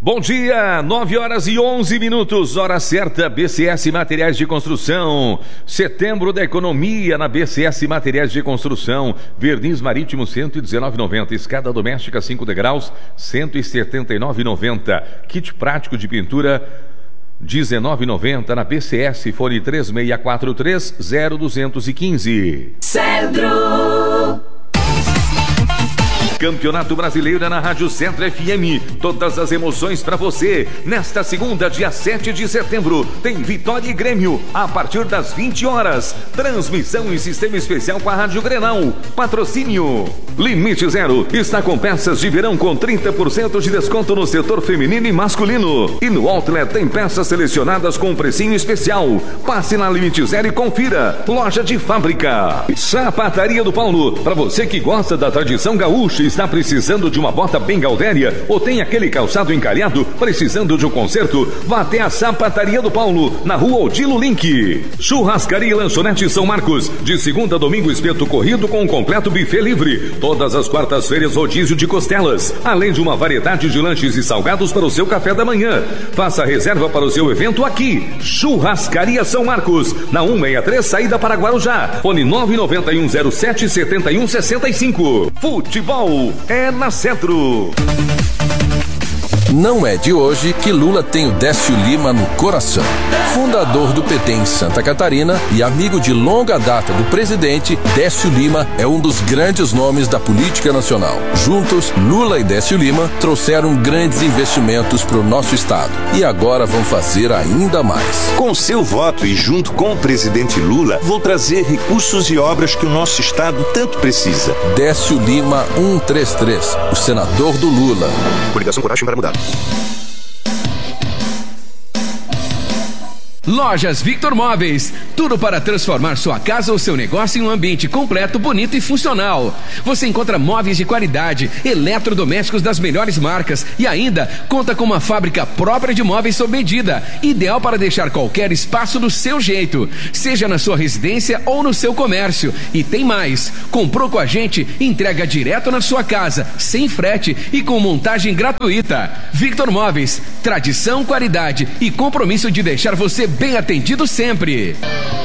Bom dia, 9h11, hora certa, BCS Materiais de Construção. Setembro da economia na BCS Materiais de Construção. Verniz marítimo 119,90, escada doméstica 5 degraus 179,90. Kit prático de pintura 19,90 na BCS, fone 3643-0215. Cedro. Campeonato Brasileiro na Rádio Centro FM. Todas as emoções para você. Nesta segunda, dia 7 de setembro, tem Vitória e Grêmio, a partir das 20 horas. Transmissão em sistema especial com a Rádio Grenal. Patrocínio Limite Zero está com peças de verão com 30% de desconto no setor feminino e masculino. E no Outlet tem peças selecionadas com um precinho especial. Passe na Limite Zero e confira. Loja de fábrica. Sapataria do Paulo. Para você que gosta da tradição gaúcha, está precisando de uma bota bem gaudéria ou tem aquele calçado encalhado precisando de um conserto? Vá até a Sapataria do Paulo, na rua Odilo Link. Churrascaria e Lanchonete São Marcos, de segunda a domingo, espeto corrido com um completo buffet livre. Todas as quartas-feiras, rodízio de costelas, além de uma variedade de lanches e salgados para o seu café da manhã. Faça a reserva para o seu evento aqui. Churrascaria São Marcos, na 163, saída para Guarujá. Fone 991077165. Futebol é na Cedro. Não é de hoje que Lula tem o Décio Lima no coração. Fundador do PT em Santa Catarina e amigo de longa data do presidente, Décio Lima é um dos grandes nomes da política nacional. Juntos, Lula e Décio Lima trouxeram grandes investimentos para o nosso estado e agora vão fazer ainda mais. Com seu voto e junto com o presidente Lula, vou trazer recursos e obras que o nosso estado tanto precisa. Décio Lima 133, o senador do Lula. Coligação Coragem para Mudar. Lojas Victor Móveis, tudo para transformar sua casa ou seu negócio em um ambiente completo, bonito e funcional. Você encontra móveis de qualidade, eletrodomésticos das melhores marcas e ainda conta com uma fábrica própria de móveis sob medida, ideal para deixar qualquer espaço do seu jeito, seja na sua residência ou no seu comércio. E tem mais, comprou com a gente, entrega direto na sua casa, sem frete e com montagem gratuita. Victor Móveis, tradição, qualidade e compromisso de deixar você bem atendido sempre.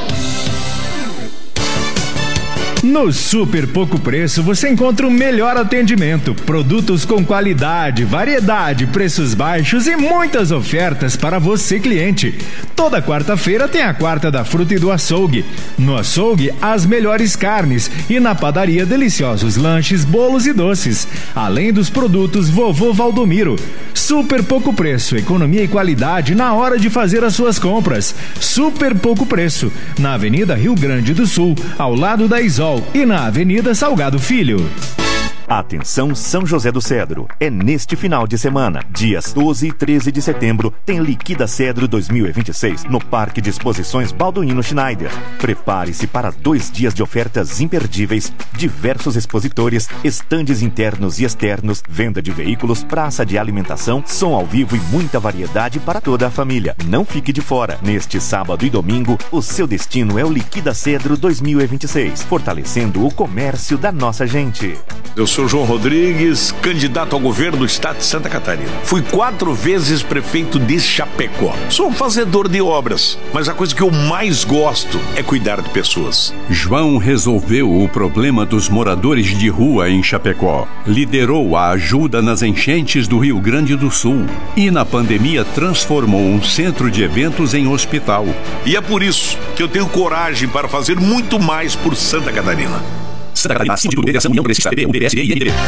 No Super Pouco Preço você encontra o melhor atendimento, produtos com qualidade, variedade, preços baixos e muitas ofertas para você, cliente. Toda quarta-feira tem a quarta da fruta e do açougue. No açougue, as melhores carnes e na padaria, deliciosos lanches, bolos e doces. Além dos produtos Vovô Valdomiro. Super Pouco Preço, economia e qualidade na hora de fazer as suas compras. Super Pouco Preço, na Avenida Rio Grande do Sul, ao lado da Isol, e na Avenida Salgado Filho. Atenção São José do Cedro, é neste final de semana, dias 12 e 13 de setembro, tem Liquida Cedro 2026 no Parque de Exposições Balduino Schneider. Prepare-se para 2 dias de ofertas imperdíveis, diversos expositores, estandes internos e externos, venda de veículos, praça de alimentação, som ao vivo e muita variedade para toda a família. Não fique de fora. Neste sábado e domingo, o seu destino é o Liquida Cedro 2026, fortalecendo o comércio da nossa gente. Eu sou João Rodrigues, candidato ao governo do estado de Santa Catarina. Fui 4 vezes prefeito de Chapecó. Sou um fazedor de obras, mas a coisa que eu mais gosto é cuidar de pessoas. João resolveu o problema dos moradores de rua em Chapecó. Liderou a ajuda nas enchentes do Rio Grande do Sul. E na pandemia transformou um centro de eventos em hospital. E é por isso que eu tenho coragem para fazer muito mais por Santa Catarina. Santa Catarina, Sindicato de Federação União Progressista, PB, PSB e MDB.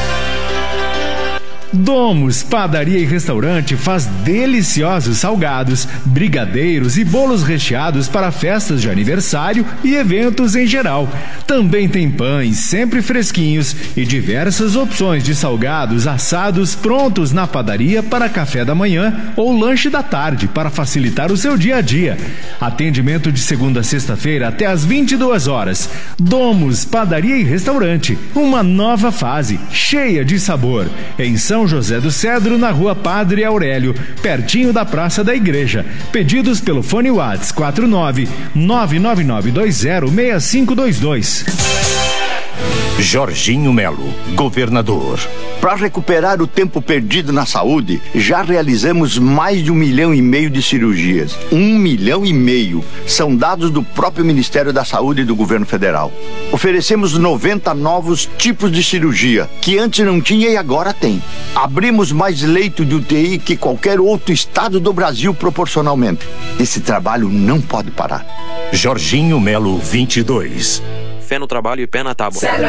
Domus Padaria e Restaurante faz deliciosos salgados, brigadeiros e bolos recheados para festas de aniversário e eventos em geral. Também tem pães sempre fresquinhos e diversas opções de salgados assados prontos na padaria para café da manhã ou lanche da tarde para facilitar o seu dia a dia. Atendimento de segunda a sexta-feira até às 22 horas. Domus Padaria e Restaurante, uma nova fase cheia de sabor. Em São José do Cedro, na Rua Padre Aurélio, pertinho da Praça da Igreja. Pedidos pelo fone WhatsApp 49 999206522. Jorginho Melo, governador. Para recuperar o tempo perdido na saúde, já realizamos mais de 1,5 milhão de cirurgias. 1,5 milhão. São dados do próprio Ministério da Saúde e do Governo Federal. Oferecemos 90 novos tipos de cirurgia, que antes não tinha e agora tem. Abrimos mais leito de UTI que qualquer outro estado do Brasil proporcionalmente. Esse trabalho não pode parar. Jorginho Melo, 22. Fé no trabalho e pé na tábua. Cedro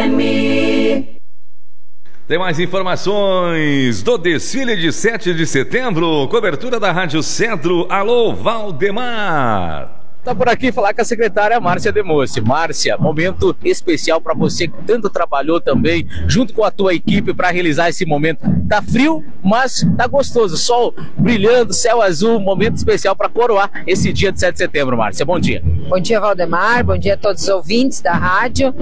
FM. Tem mais informações do desfile de 7 de setembro. Cobertura da Rádio Cedro. Alô, Valdemar. Tá por aqui falar com a secretária Márcia Demossi. Márcia, momento especial para você que tanto trabalhou também junto com a tua equipe para realizar esse momento. Tá frio, mas tá gostoso. Sol brilhando, céu azul, momento especial para coroar esse dia de 7 de setembro, Márcia. Bom dia. Bom dia, Valdemar. Bom dia a todos os ouvintes da rádio.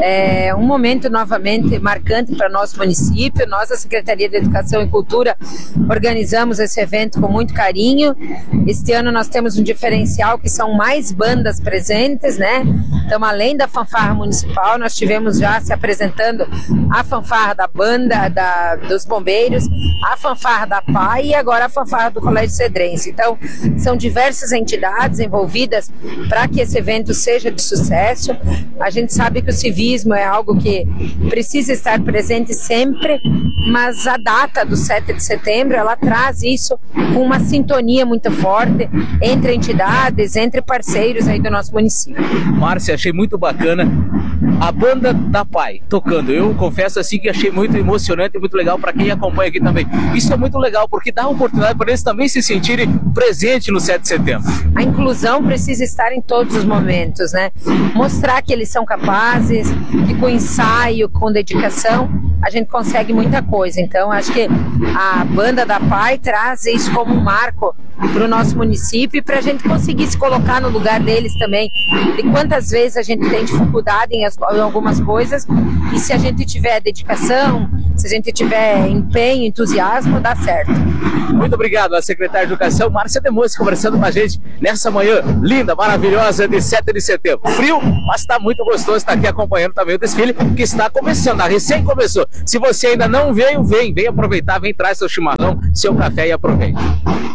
É um momento novamente marcante para nosso município. Nós, da Secretaria de Educação e Cultura, organizamos esse evento com muito carinho. Este ano nós temos um diferencial que são mais bandas presentes, né? Então, além da fanfarra municipal, nós tivemos já se apresentando a fanfarra da banda dos bombeiros, a fanfarra da PAI e agora a fanfarra do Colégio Cedrense. Então, são diversas entidades envolvidas para que esse evento seja de sucesso. A gente sabe que o civismo é algo que precisa estar presente sempre, mas a data do 7 de setembro, ela traz isso com uma sintonia muito forte entre entidades, entre parceiros aí do nosso município. Márcia, achei muito bacana a banda da PAI tocando. Eu confesso assim que achei muito emocionante e muito legal para quem acompanha aqui também. Isso é muito legal porque dá a oportunidade para eles também se sentirem presentes no 7 de setembro. A inclusão precisa estar em todos os momentos, né? Mostrar que eles são capazes, que com ensaio, com dedicação, a gente consegue muita coisa. Então, acho que a banda da PAI traz isso como um marco para o nosso município e para a gente conseguir se colocar no lugar deles também. De quantas vezes a gente tem dificuldade em algumas coisas e se a gente tiver dedicação, se a gente tiver empenho, entusiasmo, dá certo. Muito obrigado à secretária de Educação, Márcia Demossi, conversando com a gente nessa manhã linda, maravilhosa de 7 de setembro. Frio, mas está muito gostoso estar aqui acompanhando também o desfile que está começando, recém começou. Se você ainda não veio, vem aproveitar, vem traz seu chimarrão, seu café e aproveite.